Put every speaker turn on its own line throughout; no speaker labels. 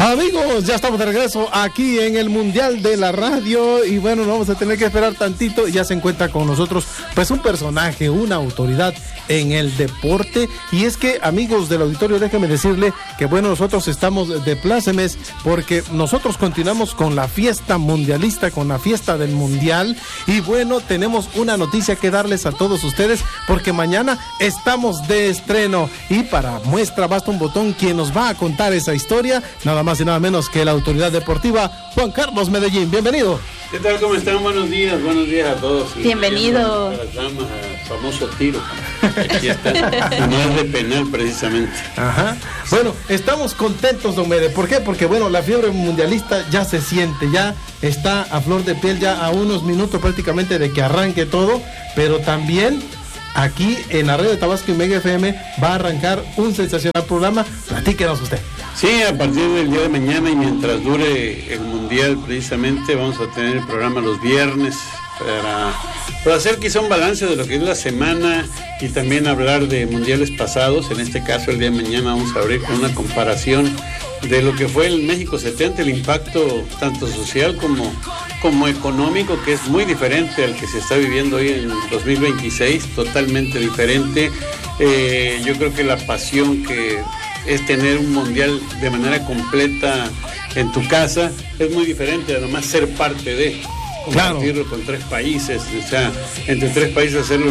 Amigos, ya estamos de regreso aquí en el Mundial de la Radio y bueno, no vamos a tener que esperar tantito. Ya se encuentra con nosotros pues un personaje, una autoridad en el deporte, y es que, amigos del auditorio, déjenme decirle que bueno, nosotros estamos de plácemes porque nosotros continuamos con la fiesta mundialista, con la fiesta del Mundial, y bueno, tenemos una noticia que darles a todos ustedes porque mañana estamos de estreno, y para muestra basta un botón. Quien nos va a contar esa historia, nada más y nada menos que la autoridad deportiva, Juan Carlos Medellín. Bienvenido.
¿Qué tal? ¿Cómo están? Buenos días a todos.
Bienvenido.
A las damas, al famoso tiro. Aquí está. No es de penal, precisamente.
Ajá. Bueno, estamos contentos, don Mede. ¿Por qué? Porque bueno, la fiebre mundialista ya se siente, ya está a flor de piel, ya a unos minutos prácticamente de que arranque todo, pero también aquí en la red de Tabasco y Mega FM va a arrancar un sensacional programa. Platíquenos usted.
Sí, a partir del día de mañana y mientras dure el Mundial, precisamente vamos a tener el programa los viernes para hacer quizá un balance de lo que es la semana y también hablar de mundiales pasados. En este caso, el día de mañana vamos a abrir con una comparación de lo que fue el México 70, el impacto tanto social como económico, que es muy diferente al que se está viviendo hoy en 2026, totalmente diferente. Yo creo que la pasión que es tener un mundial de manera completa en tu casa es muy diferente a nomás ser parte de compartirlo con tres países. O sea, entre tres países hacerlo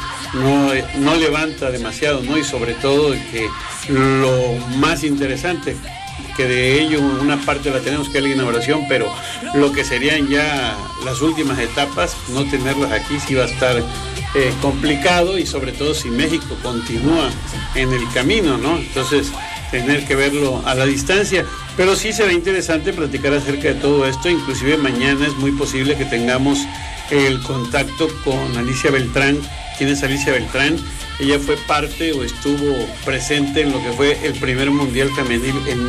no levanta demasiado, ¿no? Y sobre todo que lo más interesante, que de ello una parte la tenemos que ir a la inauguración, pero lo que serían ya las últimas etapas, no tenerlas aquí sí va a estar complicado, y sobre todo si México continúa en el camino, ¿no? Entonces tener que verlo a la distancia, pero sí será interesante platicar acerca de todo esto. Inclusive mañana es muy posible que tengamos el contacto con Alicia Beltrán. ¿Quién es Alicia Beltrán? Ella fue parte o estuvo presente en lo que fue el primer Mundial Femenil en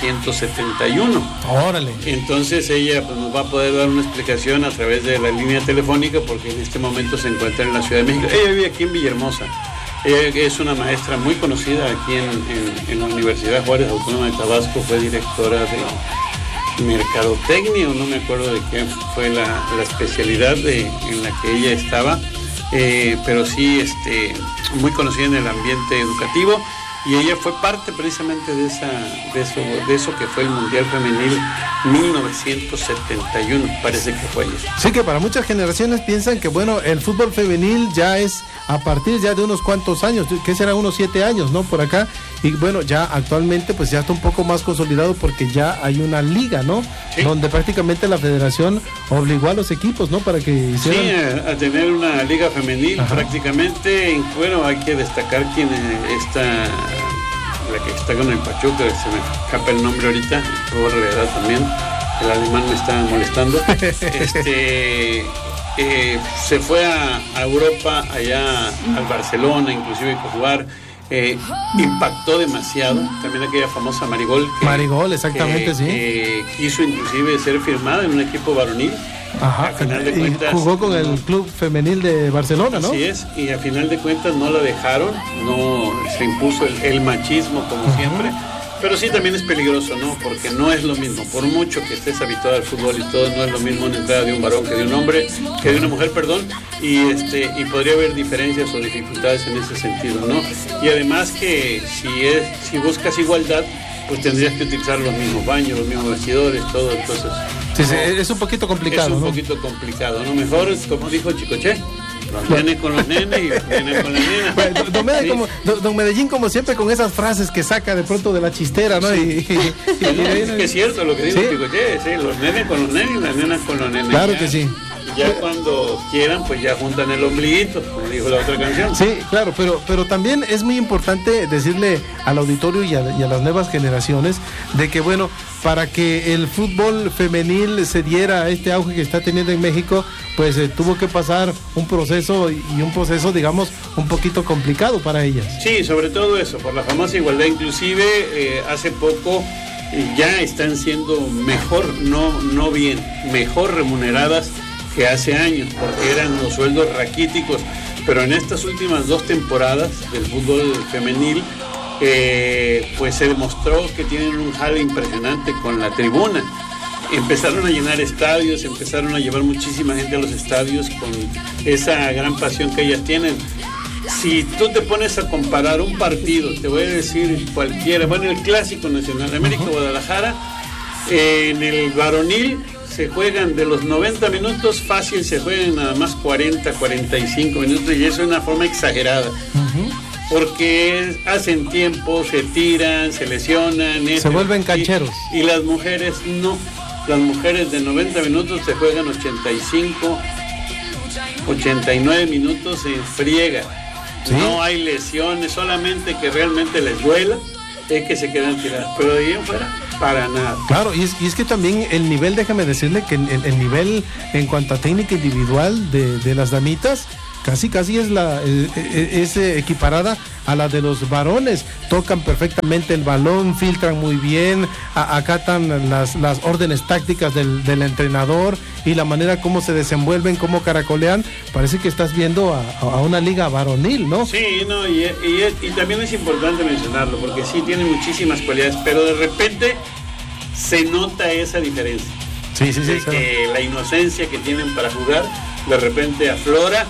1971.
Órale.
Entonces ella pues, nos va a poder dar una explicación a través de la línea telefónica, porque en este momento se encuentra en la Ciudad de México. Ella vive aquí en Villahermosa. Ella es una maestra muy conocida aquí en la Universidad Juárez Autónoma de Tabasco. Fue directora de mercadotecnia, o no me acuerdo de qué fue la especialidad en la que ella estaba. Pero sí muy conocida en el ambiente educativo, y ella fue parte precisamente de eso que fue el Mundial Femenil 1971, parece que fue ayer.
Sí, que para muchas generaciones piensan que bueno, el fútbol femenil ya es a partir ya de unos cuantos años, que será unos 7 años, ¿no? Por acá, y bueno, ya actualmente pues ya está un poco más consolidado porque ya hay una liga, ¿no? Sí. Donde prácticamente la federación obligó a los equipos, ¿no? Para que hicieran...
Sí, a tener una liga femenil. Ajá. Prácticamente. Bueno, hay que destacar quién está, la que está con el Pachuca, se me escapa el nombre ahorita, por la edad también, el alemán me está molestando. Se fue a Europa, allá al Barcelona, inclusive a jugar. Impactó demasiado. También aquella famosa Marigol.
Marigol, exactamente, sí.
Quiso inclusive ser firmada en un equipo varonil.
Ajá, a final de cuentas, jugó con el club femenil de Barcelona, ¿no?
Así es, y a final de cuentas no la dejaron, no se impuso el machismo como siempre. Pero sí también es peligroso, ¿no? Porque no es lo mismo, por mucho que estés habituado al fútbol y todo, no es lo mismo una entrada de un varón que de un hombre, que de una mujer, perdón, y podría haber diferencias o dificultades en ese sentido, ¿no? Y además que si buscas igualdad, pues tendrías que utilizar los mismos baños, los mismos vestidores, todo, entonces...
Sí, es un poquito complicado,
¿no? Es un poquito complicado, ¿no? Mejor, como dijo Chicoche, los nenes con los nenes y los nenes con las nenas.
Bueno, don Medellín, como siempre, con esas frases que saca de pronto de la chistera, ¿no?
Sí. Es cierto lo que dijo Chicoche, sí, los nenes con los nenes y las nenas con los nenes.
Claro que sí.
Ya cuando quieran, pues ya juntan el ombliguito, como dijo la otra canción.
Sí, claro, pero también es muy importante decirle al auditorio y a las nuevas generaciones de que, bueno, para que el fútbol femenil se diera este auge que está teniendo en México, pues tuvo que pasar un proceso, digamos, un poquito complicado para ellas.
Sí, sobre todo eso, por la famosa igualdad. Inclusive hace poco ya están siendo mejor remuneradas que hace años, porque eran los sueldos raquíticos, pero en estas últimas 2 temporadas del fútbol femenil pues se demostró que tienen un jale impresionante con la tribuna. Empezaron a llenar estadios, empezaron a llevar muchísima gente a los estadios con esa gran pasión que ellas tienen. Si tú te pones a comparar un partido, te voy a decir cualquiera, bueno, el Clásico Nacional, América-Guadalajara, en el varonil se juegan de los 90 minutos, fácil se juegan nada más 40, 45 minutos, y eso es una forma exagerada. Porque hacen tiempo, se tiran, se lesionan.
Se vuelven cancheros.
Y las mujeres no. Las mujeres de 90 minutos se juegan 85, 89 minutos en friega. ¿Sí? No hay lesiones, solamente que realmente les duela, es que se quedan tiradas. Pero de ahí en fuera, para nada.
Claro, y es que también el nivel, déjame decirle que el nivel en cuanto a técnica individual de las damitas, casi es equiparada a la de los varones. Tocan perfectamente el balón, filtran muy bien, acatan las órdenes tácticas del entrenador y la manera como se desenvuelven, cómo caracolean. Parece que estás viendo a una liga varonil, ¿no?
Sí, no, y también es importante mencionarlo, porque sí tiene muchísimas cualidades, pero de repente se nota esa diferencia.
Sí.
Que la inocencia que tienen para jugar de repente aflora.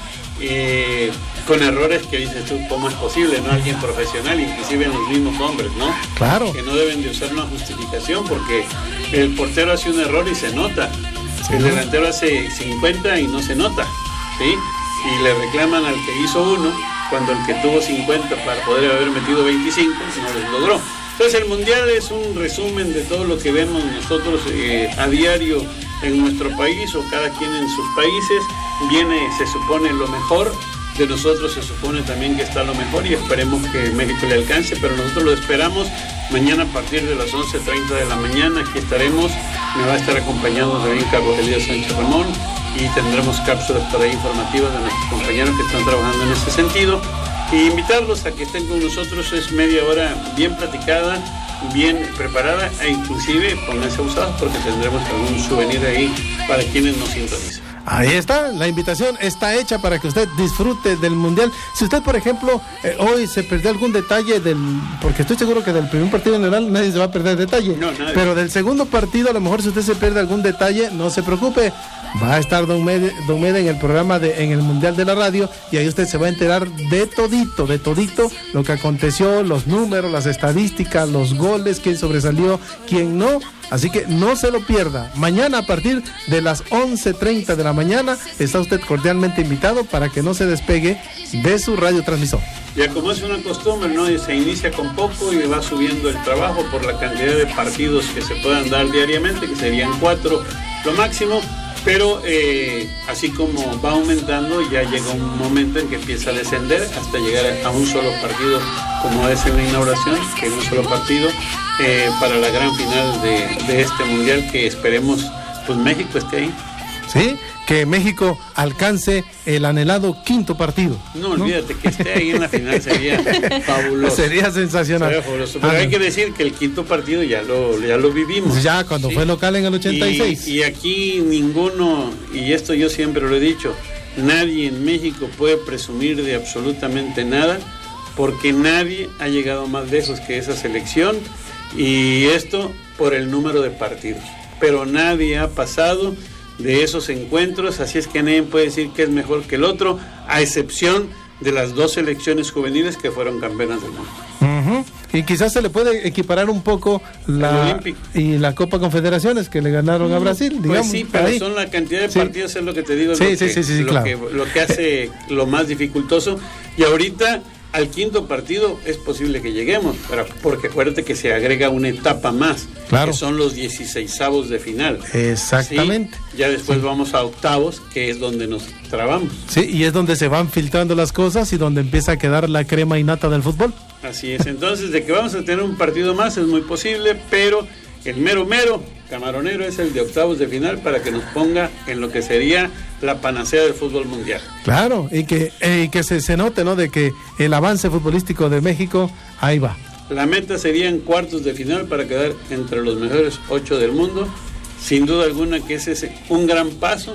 Con errores que dices tú, ¿cómo es posible? ¿No? Alguien profesional, inclusive en los mismos hombres, ¿no?
Claro.
Que no deben de usar una justificación, porque el portero hace un error y se nota. Sí, el delantero hace 50 y no se nota, ¿sí? Y le reclaman al que hizo uno, cuando el que tuvo 50 para poder haber metido 25 no les logró. Entonces el Mundial es un resumen de todo lo que vemos nosotros a diario en nuestro país, o cada quien en sus países. Viene, se supone, lo mejor, de nosotros se supone también que está lo mejor, y esperemos que México le alcance, pero nosotros lo esperamos mañana a partir de las 11:30 de la mañana. Aquí estaremos, me va a estar acompañando también Carlos Elías Sánchez Ramón, y tendremos cápsulas por ahí informativas de nuestros compañeros que están trabajando en este sentido, y invitarlos a que estén con nosotros. Es media hora bien platicada, bien preparada, e inclusive pónganse abusados porque tendremos algún souvenir ahí para quienes nos sintonizan.
Ahí está, la invitación está hecha para que usted disfrute del Mundial. Si usted, por ejemplo, hoy se perdió algún detalle porque estoy seguro que del primer partido en general nadie se va a perder detalle.
No, nadie.
Pero del segundo partido, a lo mejor si usted se pierde algún detalle, no se preocupe. Va a estar Don Mede en el programa en el Mundial de la Radio, y ahí usted se va a enterar de todito lo que aconteció, los números, las estadísticas, los goles, quién sobresalió, quién no. Así que no se lo pierda. Mañana a partir de las 11:30 de la mañana está usted cordialmente invitado para que no se despegue de su radiotransmisor.
Ya como es una costumbre, ¿no? Se inicia con poco y va subiendo el trabajo por la cantidad de partidos que se puedan dar diariamente, que serían 4 lo máximo. Pero así como va aumentando, ya llega un momento en que empieza a descender hasta llegar a un solo partido, como es en la inauguración, que es un solo partido para la gran final de este Mundial, que esperemos pues México esté ahí.
Sí, que México alcance el anhelado 5º partido.
No olvídate, que esté ahí en la final sería fabuloso.
Sería sensacional.
Sería fabuloso. Pero hay que decir que el 5º partido ya lo vivimos.
Ya cuando fue local en el 86.
Y aquí ninguno, y esto yo siempre lo he dicho, nadie en México puede presumir de absolutamente nada, porque nadie ha llegado más lejos que esa selección, y esto por el número de partidos. Pero nadie ha pasado de esos encuentros, así es que nadie puede decir que es mejor que el otro, a excepción de las 2 selecciones juveniles que fueron campeonas del mundo.
Y quizás se le puede equiparar un poco la Copa Confederaciones que le ganaron a Brasil, digamos.
Pues sí, pero son la cantidad de partidos, es lo que te digo, lo que hace lo más dificultoso. Y ahorita al 5º partido es posible que lleguemos, porque acuérdate que se agrega una etapa más,
claro,
que son los 16avos de final.
Exactamente.
¿Sí? Ya después vamos a octavos, que es donde nos trabamos.
Sí, y es donde se van filtrando las cosas y donde empieza a quedar la crema innata del fútbol.
Así es, entonces de que vamos a tener un partido más es muy posible, pero el mero camaronero es el de octavos de final, para que nos ponga en lo que sería la panacea del fútbol mundial.
Claro, y que se note, ¿no?, de que el avance futbolístico de México ahí va.
La meta sería en cuartos de final para quedar entre los mejores 8 del mundo. Sin duda alguna que ese es un gran paso,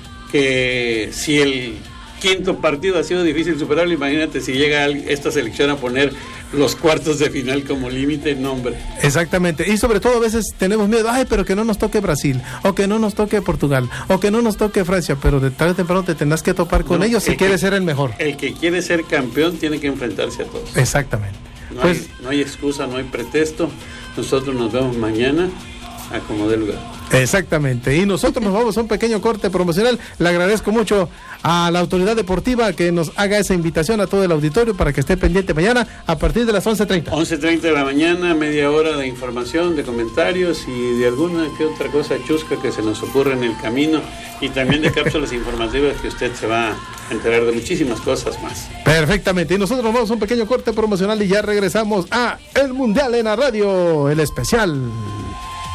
que si el 5º partido ha sido difícil superarlo, imagínate si llega esta selección a poner los cuartos de final como límite, no, hombre.
Exactamente, y sobre todo a veces tenemos miedo, pero que no nos toque Brasil, o que no nos toque Portugal, o que no nos toque Francia, pero de tarde o temprano te tendrás que topar con ellos si quieres ser el mejor.
El que quiere ser campeón tiene que enfrentarse a todos.
Exactamente.
No hay excusa, no hay pretexto. Nosotros nos vemos mañana a como dé lugar.
Exactamente, y nosotros nos vamos a un pequeño corte promocional. Le agradezco mucho a la autoridad deportiva que nos haga esa invitación a todo el auditorio para que esté pendiente mañana a partir de las 11:30.
11:30 de la mañana, media hora de información, de comentarios y de alguna que otra cosa chusca que se nos ocurre en el camino, y también de cápsulas informativas que usted se va a enterar de muchísimas cosas más.
Perfectamente, y nosotros nos vamos a un pequeño corte promocional y ya regresamos a El Mundial en la Radio, el especial.